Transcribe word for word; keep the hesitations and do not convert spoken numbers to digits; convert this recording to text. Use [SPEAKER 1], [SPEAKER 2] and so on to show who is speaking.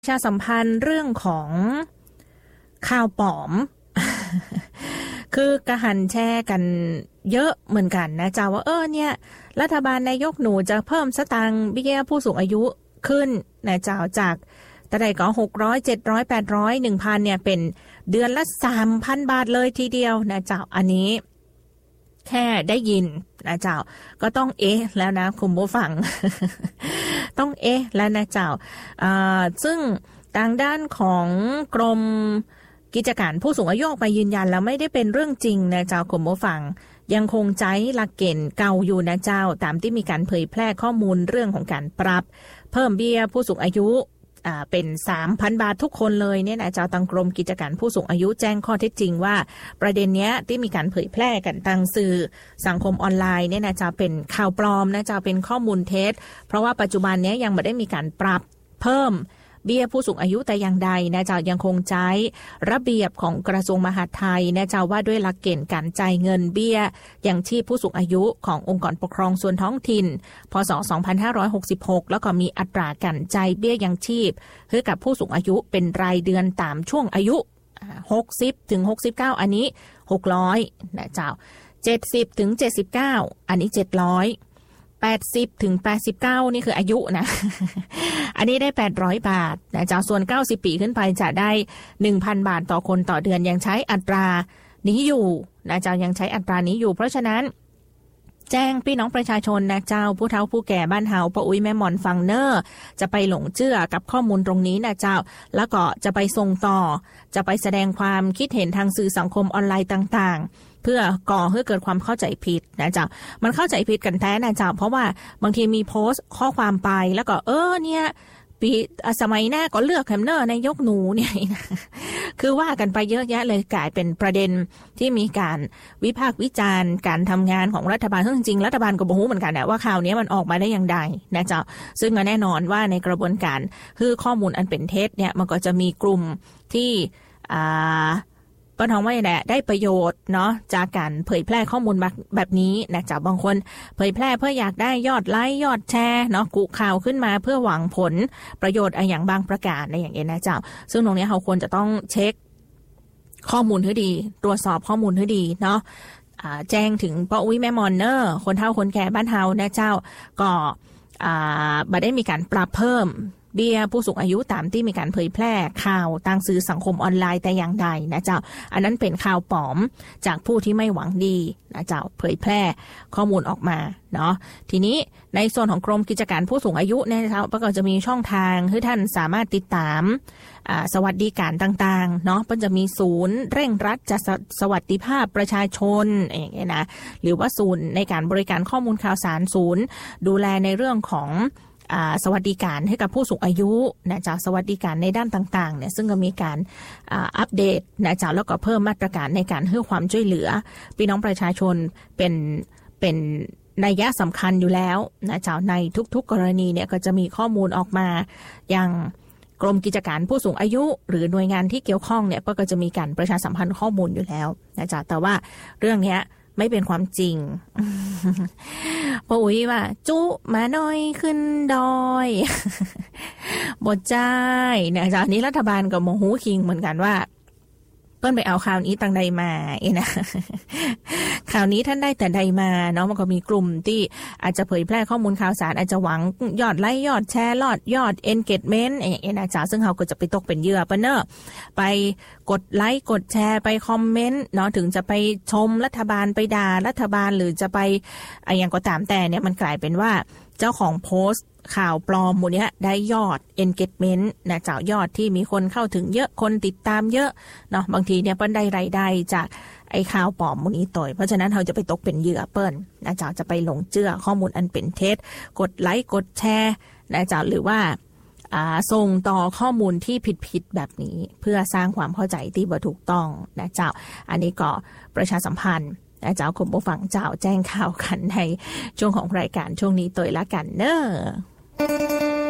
[SPEAKER 1] ประชาสัมพันธ์เรื่องของข่าวปลอม คือกระหันแชร์กันเยอะเหมือนกันนะจ้าว่าเออเนี่ยรัฐบาลนายกหนูจะเพิ่มสตางค์เบี้ยผู้สูงอายุขึ้นนะจ้าจากแต่ใดก็หกร้อย เจ็ดร้อย แปดร้อย หนึ่งพัน เนี่ยเป็นเดือนละ สามพัน บาทเลยทีเดียวนะจ้าอันนี้แค่ได้ยินนะเจ้าก็ต้องเอ๊ะแล้วนะคุณผู้ฟัง ต้องเอ๊ะแล้วนะเจ้าซึ่งทางด้านของกรมกิจการผู้สูงอายุไปยืนยันแล้วไม่ได้เป็นเรื่องจริงนะเจ้าคุณผู้ฟังยังคงใช้หลักเกณฑ์เก่าอยู่นะเจ้าตามที่มีการเผยแพร่ข้อมูลเรื่องของการปรับเพิ่มเบี้ยผู้สูงอายุอ่าเป็น สามพัน บาททุกคนเลยเนี่ยนะเจ้าทางกรมกิจการผู้สูงอายุแจ้งข้อเท็จจริงว่าประเด็นเนี้ยที่มีการเผยแพร่กันทางสื่อสังคมออนไลน์เนี่ยนะเจ้าเป็นข่าวปลอมนะเจ้าเป็นข้อมูลเท็จเพราะว่าปัจจุบันเนี้ยยังไม่ได้มีการปรับเพิ่มเบี้ยผู้สูงอายุแต่อย่างใดนะเจ้ายังคงใช้ระเบียบของกระทรวงมหาดไทยนะเจ้าว่าด้วยหลักเกณฑ์การจ่ายเงินเบี้ยยังชีพผู้สูงอายุขององค์กรปกครองส่วนท้องถิ่นพ.ศ. สองพันห้าร้อยหกสิบหกแล้วก็มีอัตราการจ่ายเบี้ยยังชีพให้กับผู้สูงอายุเป็นรายเดือนตามช่วงอายุหกสิบถึงหกสิบเก้าอันนี้หกร้อยนะเจ้าเจ็ดสิบถึงเจ็ดสิบเก้าอันนี้เจ็ดร้อยแปดสิบถึงแปดสิบเก้านี่คืออายุนะ อันนี้ได้แปดร้อยบาทนะจากส่วนเก้าสิบปีขึ้นไปจะได้ หนึ่งพัน บาทต่อคนต่อเดือนยังใช้อัตรานี้อยู่นะเจ้ายังใช้อัตรานี้อยู่เพราะฉะนั้นแจ้งพี่น้องประชาชนนะเจ้าผู้เฒ่าผู้แก่บ้านเฮาป้าอุ้ยแม่หมอนฟังเนอร์จะไปหลงเชื่อกับข้อมูลตรงนี้นะเจ้าแล้วก็จะไปส่งต่อจะไปแสดงความคิดเห็นทางสื่อสังคมออนไลน์ต่างๆเพื่อก่อให้เกิดความเข้าใจผิดนะเจ้ามันเข้าใจผิดกันแท้นะเจ้าเพราะว่าบางทีมีโพสต์ข้อความไปแล้วก็เออเนี่ยปีสมัยหน้าก็เลือกแคมเนอร์นายกหนูเนี่ยนะคือว่ากันไปเยอะแยะเลยกลายเป็นประเด็นที่มีการวิพากษ์วิจารณ์การทำงานของรัฐบาลซึ่งจริงๆรัฐบาลก็บอกเหมือนกันนะว่าข่าวนี้มันออกมาได้อย่างไรนะเจ้าซึ่งก็แน่นอนว่าในกระบวนการคือข้อมูลอันเป็นเท็จเนี่ยมันก็จะมีกลุ่มที่อ่าก็ท้องว่าแหละได้ประโยชน์เนาะจากการเผยแพร่ข้อมูลแบบนี้นะจ๊ะบางคนเผยแพร่เพื่ออยากได้ยอดไลค์ยอดแชร์เนาะกุข่าวขึ้นมาเพื่อหวังผลประโยชน์อะไรอย่างบางประการในอย่างเงี้ยนะจ๊ะซึ่งตรงนี้เราควรจะต้องเช็คข้อมูลให้ดีตรวจสอบข้อมูลให้ดีเนาะแจ้งถึงป้าอุ้ยแม่มอนเนอร์คนเฒ่าคนแก่บ้านเฮานะเจ้าก็บ่ได้มีการปรับเพิ่มเบี้ยผู้สูงอายุตามที่มีการเผยแพร่ข่าวทางสื่อสังคมออนไลน์แต่อย่างใดนะเจ้าอันนั้นเป็นข่าวปลอมจากผู้ที่ไม่หวังดีนะเจ้าเผยแพร่ข้อมูลออกมาเนาะทีนี้ในส่วนของกรมกิจการผู้สูงอายุเนี่ยเจ้าก็จะมีช่องทางให้ท่านสามารถติดตามสวัสดิการต่างๆเนาะมันจะมีศูนย์เร่งรัดจัดสวัสดิภาพประชาชนอย่างเงี้ยนะหรือว่าศูนย์ในการบริการข้อมูลข่าวสารศูนย์ดูแลในเรื่องของสวัสดิการให้กับผู้สูงอายุนะจากสวัสดิการในด้านต่างๆเนี่ยซึ่งก็มีการอัปเดตนะจากแล้วก็เพิ่มมาตรการในการให้ความช่วยเหลือพี่น้องประชาชนเป็นเป็นนัยสำคัญอยู่แล้วนะจากในทุกๆกรณีเนี่ยก็จะมีข้อมูลออกมาอย่างกรมกิจการผู้สูงอายุหรือหน่วยงานที่เกี่ยวข้องเนี่ยก็จะมีการประชาสัมพันธ์ข้อมูลอยู่แล้วนะจากแต่ว่าเรื่องนี้ไม่เป็นความจริงป้าอุ้ยว่าจุมาหน่อยขึ้นดอยบทใจเนี่ยจากนี้รัฐบาลกับโมโหคิงเหมือนกันว่าเพิ่นไปเอาข่าวนี้ตั้งใดมาเองนะข่าวนี้ท่านได้แต่ใดมาเนาะมันก็มีกลุ่มที่อาจจะเผยแพร่ข้อมูลข่าวสารอาจจะหวังยอดไลค์ยอดแชร์ยอดยอด engagement อย่างเงี้ยนะจ๊ะซึ่งเขาก็จะไปตกเป็นเหยื่อปะเนอะไปกดไลค์กดแชร์ไปคอมเมนต์เนาะถึงจะไปชมรัฐบาลไปด่ารัฐบาลหรือจะไปอะไรอย่างก็ตามแต่เนี่ยมันกลายเป็นว่าเจ้าของโพสต์ข่าวปลอมหมดเนี้ยได้ยอด engagement นะเจ้ายอดที่มีคนเข้าถึงเยอะคนติดตามเยอะเนาะบางทีเนี่ยเปิ้ลได้รายได้จากไอ้ข่าวปลอมหมดนี้ต่อยเพราะฉะนั้นเราจะไปตกเป็นเหยื่อเปิ้ลนะเจ้าจะไปหลงเชื่อข้อมูลอันเป็นเท็จกดไลค์กดแชร์นะเจ้าหรือว่าส่งต่อข้อมูลที่ผิดๆแบบนี้เพื่อสร้างความเข้าใจที่บ่ถูกต้องนะเจ้าอันนี้ก็ประชาสัมพันธ์นะเจ้าคุณผู้ฟังเจ้าแจ้งข่าวกันในช่วงของรายการช่วงนี้ตัวละกันเนอะ